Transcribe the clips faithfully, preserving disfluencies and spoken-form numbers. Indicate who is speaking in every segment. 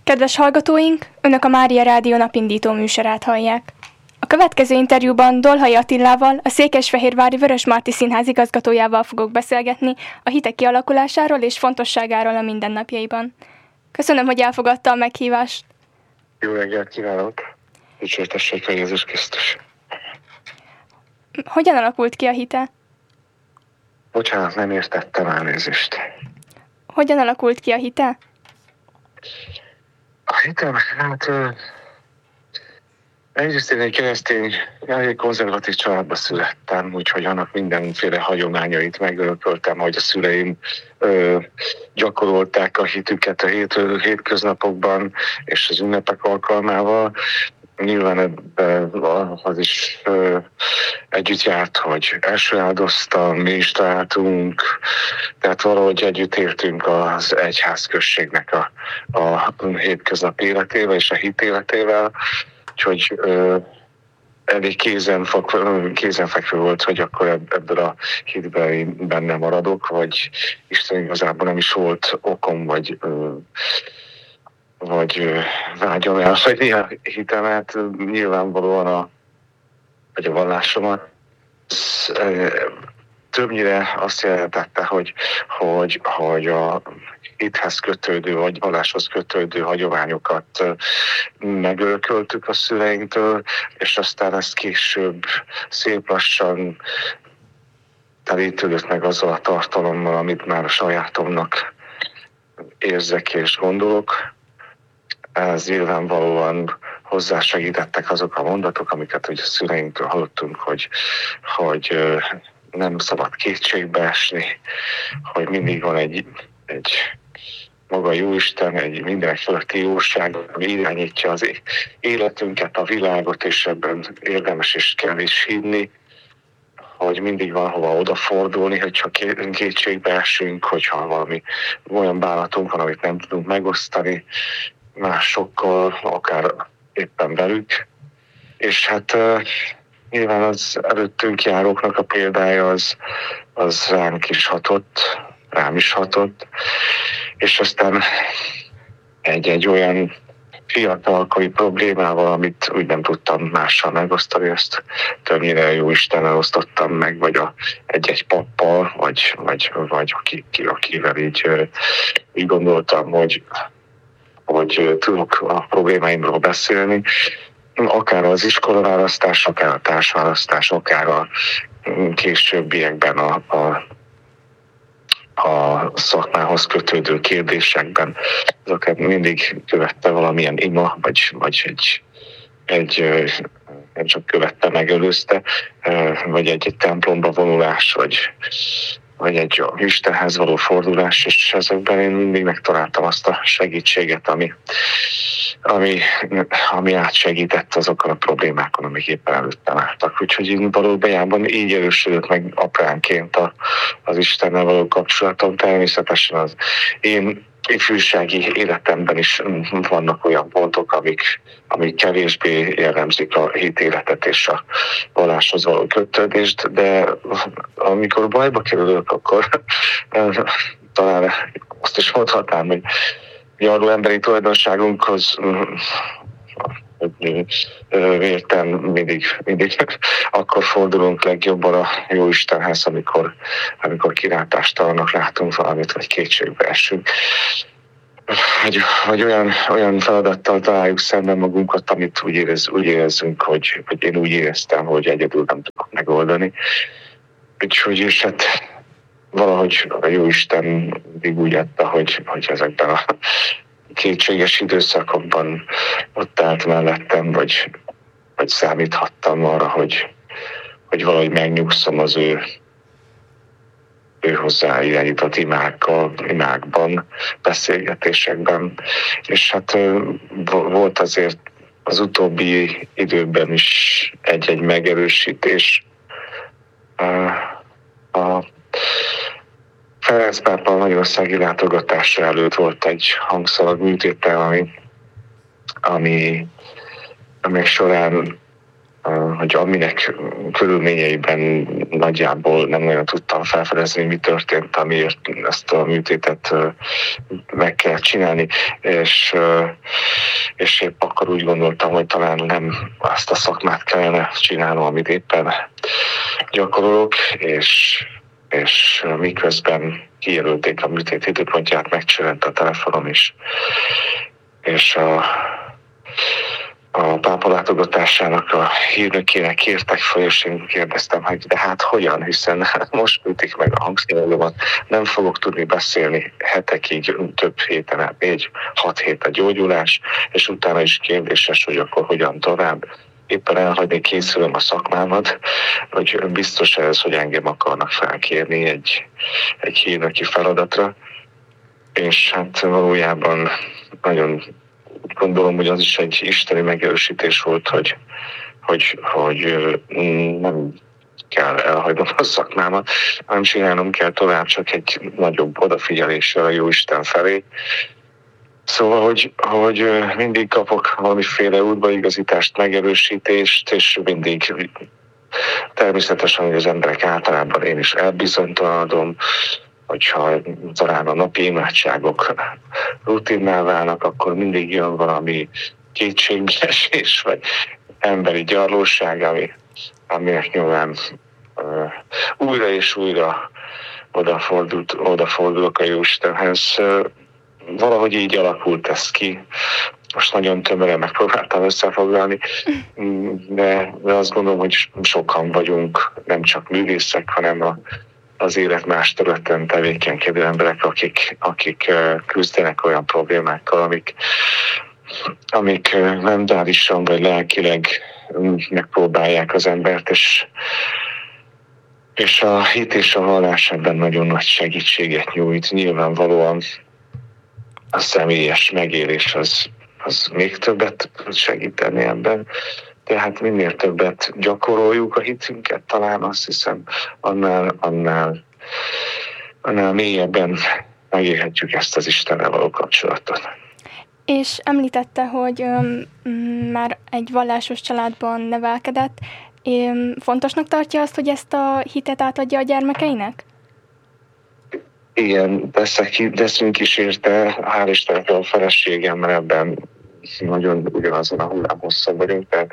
Speaker 1: Kedves hallgatóink, Önök a Mária Rádió napindító műsorát hallják. A következő interjúban Dolhai Attilával, a Székesfehérvári Vörösmarty Színház igazgatójával fogok beszélgetni a hitek kialakulásáról és fontosságáról a mindennapjaiban. Köszönöm, hogy elfogadta a meghívást.
Speaker 2: Jó reggelt kívánok! Dicsértessék a Jézus Krisztus!
Speaker 1: Hogyan alakult ki a hite?
Speaker 2: Bocsánat, nem értettem, elnézést.
Speaker 1: Hogyan alakult ki a hite?
Speaker 2: A hitem, hát... Egyrészt én egy keresztény, egy konzervatív családba születtem, úgyhogy annak mindenféle hagyományait megörököltem, hogy a szüleim ö, gyakorolták a hitüket a hét, hétköznapokban és az ünnepek alkalmával. Nyilván ebben az is ö, együtt járt, hogy első áldoztam, mi is találtunk, tehát valahogy együtt értünk az egyházközségnek a, a hétköznapi életével és a hit életével. Úgyhogy ö, elég kézenfekvő, kézenfekvő volt, hogy akkor ebből a hitben én benne maradok, vagy Isten igazából nem is volt okom, vagy, ö, vagy ö, vágyam el, vagy a hitemet, nyilvánvalóan a, vagy a vallásomat. Ez, ö, többnyire azt jelentette, hogy, hogy, hogy a hithez kötődő, vagy valláshoz kötődő hagyományokat megörököltük a szüleinktől, és aztán ezt később szép lassan telítődött meg azzal a tartalommal, amit már a sajátomnak érzek és gondolok. Ez nyilvánvalóan hozzásegítettek azok a mondatok, amiket ugye a szüleinktől hallottunk, hogy, hogy nem szabad kétségbe esni, hogy mindig van egy, egy maga Jóisten, egy mindenek fölötti jóság, ami irányítja az életünket, a világot, és ebben érdemes és kell is hinni, hogy mindig van hova odafordulni, hogyha kétségbe esünk, hogyha valami olyan bánatunk van, amit nem tudunk megosztani másokkal, akár éppen velük. És hát nyilván az előttünk járóknak a példája az, az ránk is hatott, rám is hatott, és aztán egy-egy olyan fiatalkori problémával, amit úgy nem tudtam mással megosztani, ezt többnyire jó Istennel osztottam meg, vagy a, egy-egy pappal, vagy, vagy, vagy aki, akivel így, így gondoltam, hogy, hogy tudok a problémáimról beszélni, akár az iskolaválasztás, akár a társválasztás, akár a későbbiekben a, a a szakmához kötődő kérdésekben, azokat mindig követte valamilyen ima, vagy, vagy egy, egy nem csak követte, megelőzte, vagy egy, egy templomba vonulás, vagy, vagy egy Istenhez való fordulás, és ezekben én mindig megtaláltam azt a segítséget, ami, ami, ami átsegített azokon a problémákon, amik éppen előttem álltak. Úgyhogy én valójában így erősödött meg apránként a, az Istennel való kapcsolatom. Természetesen az én ifjúsági életemben is vannak olyan pontok, amik, amik kevésbé jellemzik a hitéletet és a valláshoz való kötődést, de amikor bajba kerülök, akkor talán azt is mondhatnám, hogy arról emberi tulajdonságunkhoz vélten mindig, mindig akkor fordulunk legjobban a Jóistenhez, amikor, amikor kilátástalannak látunk valamit, vagy kétségbe esünk. Vagy, vagy olyan, olyan feladattal találjuk szemben magunkat, amit úgy, érez, úgy érezzünk, hogy, hogy én úgy éreztem, hogy egyedül nem tudok megoldani. Úgyhogy és hát valahogy a Jóisten mindig úgy adta, hogy, hogy ezekben a kétséges időszakokban ott állt mellettem, vagy, vagy számíthattam arra, hogy, hogy valahogy megnyugszom az ő, ő hozzá irányított imákkal, imákban, beszélgetésekben. És hát volt azért az utóbbi időben is egy-egy megerősítés. A Ferenc pápa magyarországi látogatása előtt volt egy hangszalag műtétel, ami, ami, ami során hogy aminek körülményeiben nagyjából nem nagyon tudtam felfedezni, mi történt, amiért ezt a műtétet meg kell csinálni, és, és épp akkor úgy gondoltam, hogy talán nem azt a szakmát kellene csinálnom, amit éppen gyakorolok, és, és miközben kijelölték a műtét időpontját, megcserent a telefonom is, és a a pápa látogatásának a hírnökének kértek fel, és én kérdeztem, hogy de hát hogyan, hiszen hát most ütik meg a hangszerelőmat, nem fogok tudni beszélni hetekig, több héten át, négy-hat hét a gyógyulás, és utána is kérdéses, hogy akkor hogyan tovább. Éppen elhagyni készülöm a szakmámat, hogy biztos ez, hogy engem akarnak felkérni egy, egy hírnöki feladatra, és hát valójában nagyon gondolom, hogy az is egy isteni megerősítés volt, hogy, hogy, hogy nem kell elhagynom a szakmámat, hanem csinálnom kell tovább, csak egy nagyobb odafigyeléssel a Jóisten felé. Szóval, hogy, hogy mindig kapok valamiféle útbaigazítást, megerősítést, és mindig természetesen, hogy az emberek általában én is elbizonytalanodom, hogyha talán a napi imádságok rutinná válnak, akkor mindig jön valami kétségbeesés, vagy emberi gyarlóság, ami, aminek nyilván uh, újra és újra odafordult, odafordulok a Jóistenhez. Uh, valahogy így alakult ez ki. Most nagyon tömören megpróbáltam összefoglalni, de, de azt gondolom, hogy sokan vagyunk, nem csak művészek, hanem a az élet más területen tevékenykedő emberek, akik, akik küzdenek olyan problémákkal, amik, amik mentálisan vagy lelkileg megpróbálják az embert, és, és a hit és a vallás ebben nagyon nagy segítséget nyújt. Nyilvánvalóan a személyes megélés az, az még többet tud segíteni ebben. Tehát minél többet gyakoroljuk a hitünket, talán azt hiszem, annál, annál, annál mélyebben megélhetjük ezt az Istennel való kapcsolatot.
Speaker 1: És említette, hogy um, már egy vallásos családban nevelkedett. Um, fontosnak tartja azt, hogy ezt a hitet átadja a gyermekeinek?
Speaker 2: Igen, teszünk is érte, hál' Istennek a feleségemmel ebben nagyon ugyanazon a hullámhosszon vagyunk, tehát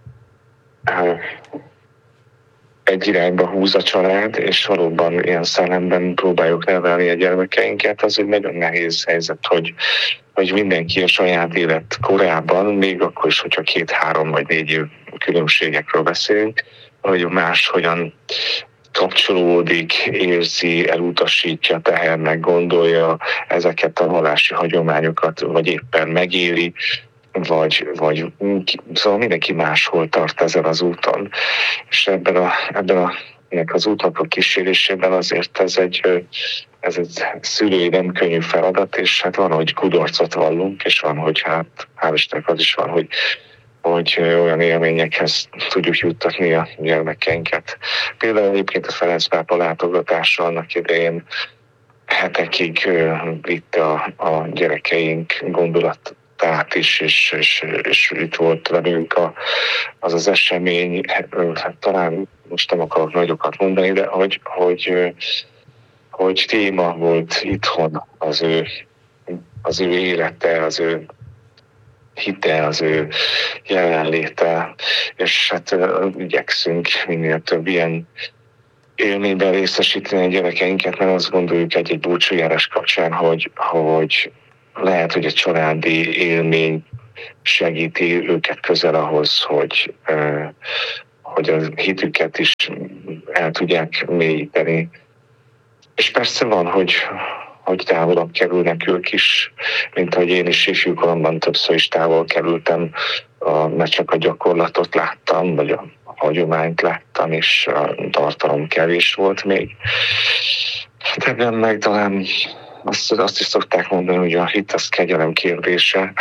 Speaker 2: egy irányba húz a család, és valóban ilyen szellemben próbáljuk nevelni a gyermekeinket. Az egy nagyon nehéz helyzet, hogy, hogy mindenki a saját élet korában, még akkor is, hogyha két-három vagy négy év különbségekről beszélünk, hogy más hogyan kapcsolódik, érzi, elutasítja, tehernek gondolja ezeket a vallási hagyományokat, vagy éppen megéli, vagy, vagy szóval mindenki máshol tart ezen az úton. És ebben, a, ebben a, ennek az útnak a kísérésében azért ez egy, ez egy szülői nem könnyű feladat, és hát van, hogy kudarcot vallunk, és van, hogy hát hál' Istennek az is van, hogy hogy olyan élményekhez tudjuk juttatni a gyermekeinket. Például egyébként a Ferenc pápa látogatása annak idején hetekig vitte a, a gyerekeink gondolatát is, és, és, és itt volt velünk a, az az esemény, hát talán most nem akarok nagyokat mondani, de hogy, hogy, hogy téma volt itthon az ő, az ő élete, az ő hite, az ő jelenléte, és hát igyekszünk minél több ilyen élményben részesíteni a gyerekeinket, mert azt gondoljuk egy-egy búcsújárás kapcsán, hogy, hogy lehet, hogy a családi élmény segíti őket közel ahhoz, hogy, hogy a hitüket is el tudják mélyíteni. És persze van, hogy hogy távolabb kerülnek ők is, mint ahogy én is ifjúkoromban többször is távol kerültem, a, mert csak a gyakorlatot láttam, vagy a hagyományt láttam, és a tartalom kevés volt még. Hát ebben meg talán azt, azt is szokták mondani, hogy a hit az kegyelem kérdése,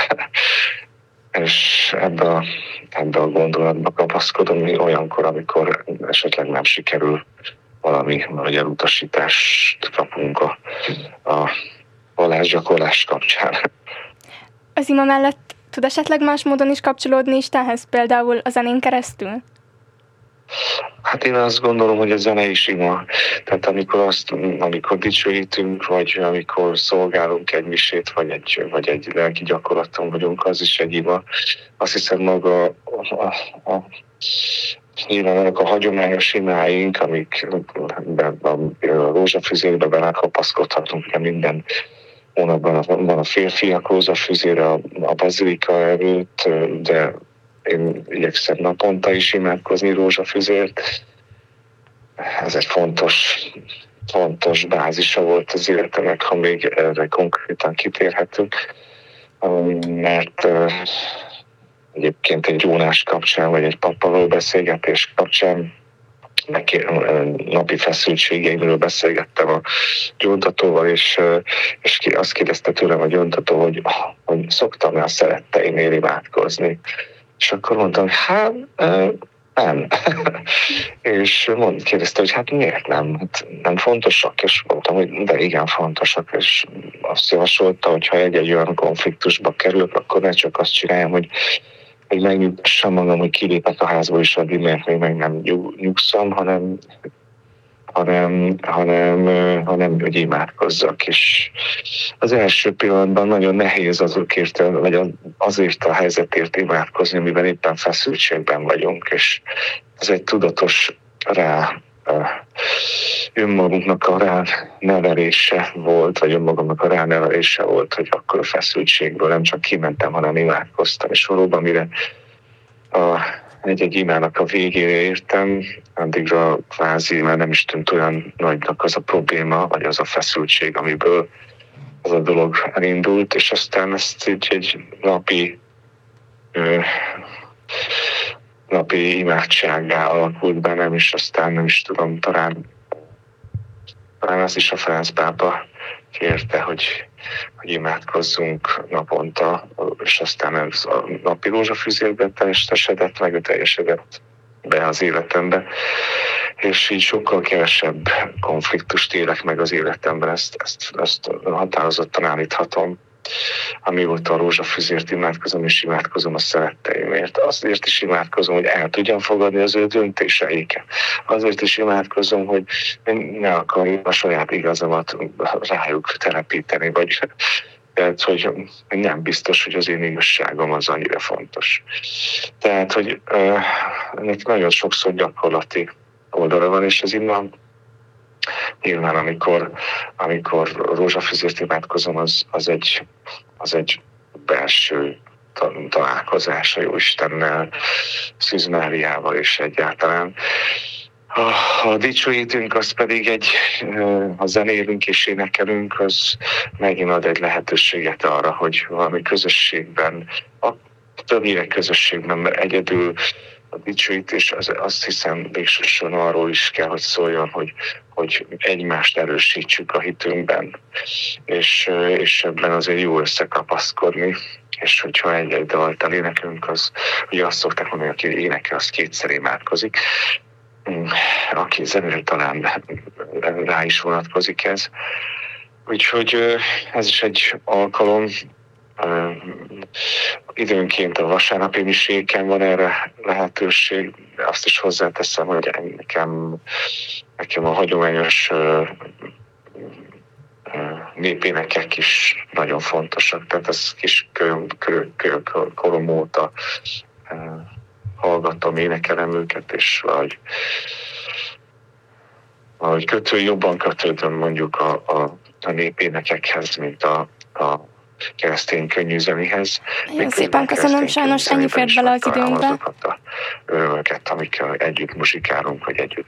Speaker 2: és ebbe a, ebbe a gondolatba kapaszkodom olyankor, amikor esetleg nem sikerül valami, vagy elutasítást kapunk a, a vallásgyakorlás kapcsán.
Speaker 1: Az ima mellett tud esetleg más módon is kapcsolódni Istenhez, például a zenén keresztül?
Speaker 2: Hát én azt gondolom, hogy a zene is ima. Tehát amikor, azt, amikor dicsőítünk, vagy amikor szolgálunk egy misét, vagy egy, vagy egy lelki gyakorlaton vagyunk, az is egy ima. Azt hiszem maga a, a, a nyilván azok a hagyományos imáink, amik a rózsafüzérbe belekapaszkodhatunk, ugye minden hónapban van a férfiak rózsafüzére a, a bazilika előtt, de én igyekszem naponta is imádkozni rózsafüzért. Ez egy fontos, fontos bázisa volt az életemnek, ha még erre konkrétan kitérhetünk, mert egyébként egy gyónás kapcsán, vagy egy pappaló beszélgetés kapcsán neki, napi feszültségeimről beszélgettem a gyóntatóval, és, és azt kérdezte tőlem a gyóntató, hogy, hogy szoktam-e a szeretteimért imádkozni. És akkor mondtam, hát nem. És mond, kérdezte, hogy hát miért nem? Hát nem fontosak? És mondtam, hogy de igen fontosak. És azt javasolta, hogy ha egy-egy olyan konfliktusba kerülök, akkor ne csak azt csináljam, hogy hogy megnyugtassam magam, hogy kilépek a házból is addig, mert még meg nem nyugszom, hanem, hanem, hanem, hanem hogy imádkozzak. És az első pillanatban nagyon nehéz azokért, vagy azért a helyzetért imádkozni, mivel éppen feszültségben vagyunk, és ez egy tudatos rá önmagunknak a ránevelése volt, vagy önmagunknak a ránevelése volt, hogy akkor a feszültségből nem csak kimentem, hanem imádkoztam. És valóban, mire a egy-egy imának a végére értem, addigra kvázi már nem is tűnt olyan nagynak az a probléma, vagy az a feszültség, amiből az a dolog elindult, és aztán ezt így egy napi ö, napi imádsággá alakult bennem, és aztán nem is tudom, talán, talán az is a Ferenc pápa kérte, hogy, hogy imádkozzunk naponta, és aztán ez a napi rózsafüzérben teljesedett, meg teljesedett be az életembe, és így sokkal kevesebb konfliktust élek meg az életemben, ezt, ezt, ezt határozottan állíthatom. Amióta a rózsafüzért imádkozom, és imádkozom a szeretteimért. Azért is imádkozom, hogy el tudjam fogadni az ő döntéseiket. Azért is imádkozom, hogy ne akarjam a saját igazamat rájuk telepíteni, vagy tehát, hogy nem biztos, hogy az én igazságom az annyira fontos. Tehát, hogy ennek nagyon sokszor gyakorlati oldala van, és ez innen nyilván, amikor, amikor rózsafüzért imádkozom, az, az, egy, az egy belső találkozás a Jóistennel, Szűz Máriával és egyáltalán. Ha, ha dicsőítünk, az pedig egy, ha zenélünk és énekelünk, az megint ad egy lehetőséget arra, hogy valami közösségben, a többnyire közösségben, mert egyedül a dicsőítés, az, azt hiszem végsősorban arról is kell, hogy szóljon, hogy, hogy egymást erősítsük a hitünkben, és, és ebben azért jó összekapaszkodni, és hogyha egy-egy dalt eléneklünk, az ugye azt szokták mondani, hogy aki énekel, az kétszer imádkozik, aki zenére talán rá is vonatkozik ez. Úgyhogy ez is egy alkalom. Uh, időnként a vasárnapi miséken van erre lehetőség. Azt is hozzáteszem, hogy nekem, nekem a hagyományos uh, uh, népénekek is nagyon fontosak. Tehát ez kis korom óta uh, hallgatom, énekelem őket, és valahogy, valahogy kötő, jobban kötődöm mondjuk a, a, a népénekekhez, mint a, a keresztény könnyűzenihez.
Speaker 1: Nagyon szépen köszönöm, sajnos ennyi fért bele az időnkbe.
Speaker 2: Azokat a örömöket, amikkel együtt muzsikálunk, vagy együtt